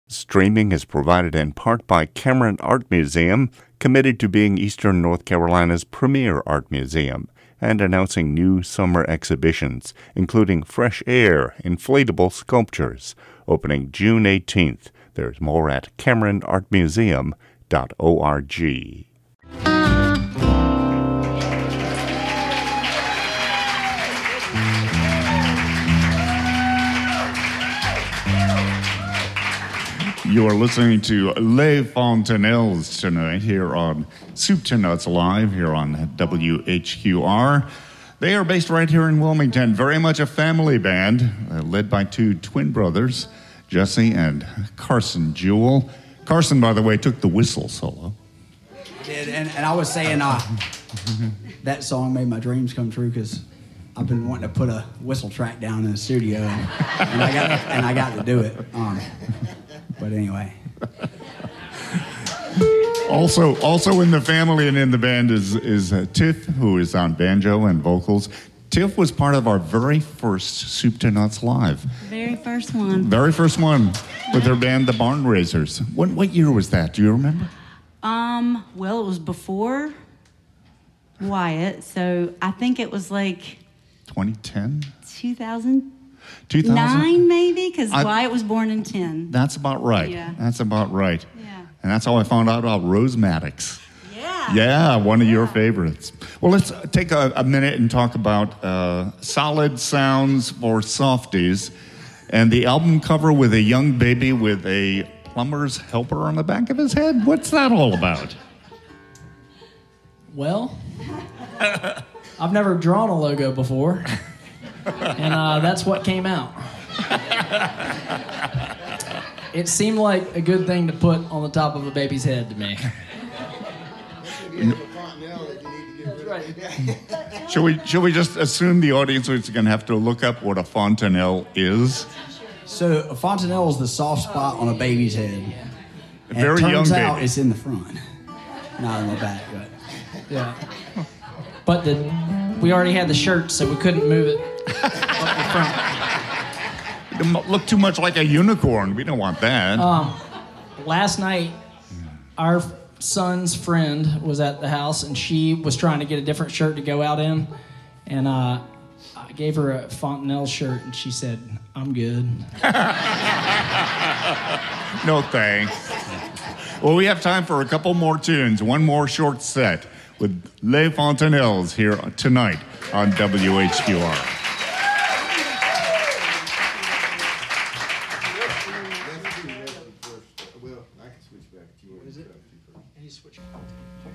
Streaming is provided in part by Cameron Art Museum, committed to being Eastern North Carolina's premier art museum, and announcing new summer exhibitions, including Fresh Air Inflatable Sculptures, opening June 18th. There's more at CameronArtMuseum.org. You are listening to Les Fontanelles tonight here on Soup to Nuts Live here on WHQR. They are based right here in Wilmington, very much a family band, led by two twin brothers, Jesse and Carson Jewell. Carson, by the way, took the whistle solo. Did, and I was saying that song made my dreams come true because I've been wanting to put a whistle track down in the studio, and I got to do it. But anyway. Also in the family and in the band is Tiff, who is on banjo and vocals. Tiff was part of our very first Soup to Nuts Live. Very first one. Very first one with their band, The Barn Raisers. What year was that? Do you remember? Well, it was before Wyatt, so I think it was like 2010? 2009 maybe, because Wyatt was born in 10. That's about right. Yeah. That's about right. Yeah. And that's how I found out about Rose Maddox. Yeah. Yeah, one of your favorites. Well, let's take a minute and talk about Solid Sounds for Softies and the album cover with a young baby with a plumber's helper on the back of his head. What's that all about? Well, I've never drawn a logo before, and that's what came out. It seemed like a good thing to put on the top of a baby's head to me. Should we just assume the audience is going to have to look up what a fontanelle is? So a fontanelle is the soft spot on a baby's head. A very young turns baby. out it's in the front, not in the back. But Yeah. But we already had the shirt, so we couldn't move it up the front. It look too much like a unicorn. We don't want that. Last night, our son's friend was at the house, and she was trying to get a different shirt to go out in, and I gave her a Fontanelle shirt, and she said, "I'm good." No thanks. Well, we have time for a couple more tunes, one more short set with Les Fontanelles here tonight on WHQR. Well, I can switch back if you want. Is it? Can you switch?